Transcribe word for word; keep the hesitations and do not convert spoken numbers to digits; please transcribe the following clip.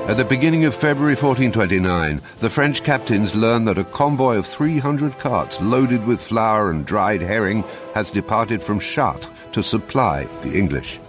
At the beginning of February fourteen twenty-nine, the French captains learn that a convoy of three hundred carts loaded with flour and dried herring has departed from Chartres to supply the English.